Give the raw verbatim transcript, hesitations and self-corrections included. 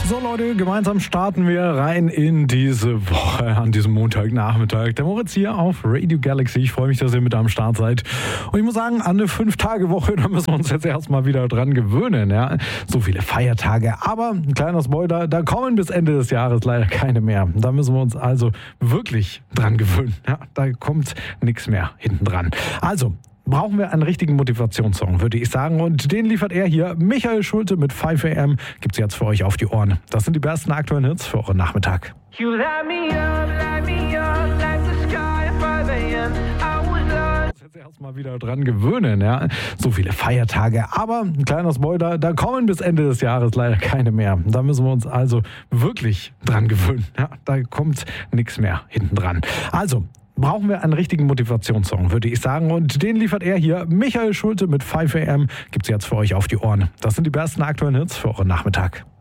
So Leute, gemeinsam starten wir rein in diese Woche an diesem Montagnachmittag. Der Moritz hier auf Radio Galaxy. Ich freue mich, dass ihr mit am Start seid. Und ich muss sagen, an eine fünf-Tage-Woche, da müssen wir uns jetzt erstmal wieder dran gewöhnen. Ja? So viele Feiertage. Aber ein kleiner Spoiler, da kommen bis Ende des Jahres leider keine mehr. Da müssen wir uns also wirklich dran gewöhnen. Ja? Da kommt nichts mehr hinten dran. Also, brauchen wir einen richtigen Motivationssong, würde ich sagen. Und den liefert er hier. Michael Schulte mit fünf a m. Gibt's jetzt für euch auf die Ohren. Das sind die besten aktuellen Hits für euren Nachmittag. You light me up, light me up, like the sky at five a m. I was lost. Jetzt erstmal wieder dran gewöhnen, ja. So viele Feiertage. Aber ein kleiner Spoiler, da kommen bis Ende des Jahres leider keine mehr. Da müssen wir uns also wirklich dran gewöhnen. Ja, da kommt nichts mehr hinten dran. Also, brauchen wir einen richtigen Motivationssong, würde ich sagen. Und den liefert er hier. Michael Schulte mit fünf a m. Gibt's jetzt für euch auf die Ohren. Das sind die besten aktuellen Hits für euren Nachmittag.